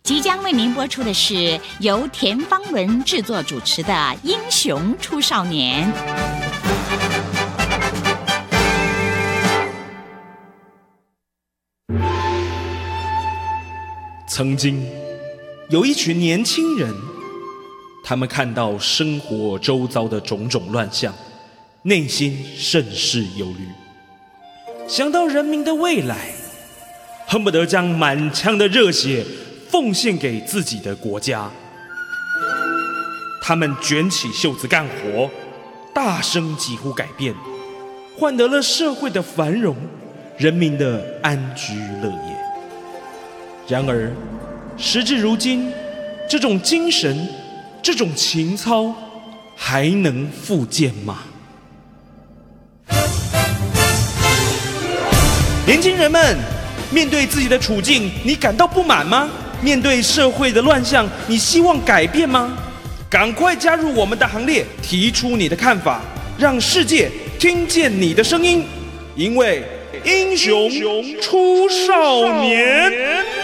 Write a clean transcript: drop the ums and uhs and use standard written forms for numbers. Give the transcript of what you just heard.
即将为您播出的是由田芳文制作主持的《英雄出少年》。 曾经有一群年轻人，他们看到生活周遭的种种乱象，内心甚是忧虑，想到人民的未来，恨不得将满腔的热血奉献给自己的国家。他们卷起袖子干活，大声疾呼改变，换得了社会的繁荣，人民的安居乐业。然而时至如今，这种精神，这种情操还能复见吗？年轻人们，面对自己的处境，你感到不满吗？面对社会的乱象，你希望改变吗？赶快加入我们的行列，提出你的看法，让世界听见你的声音，因为英雄出少年。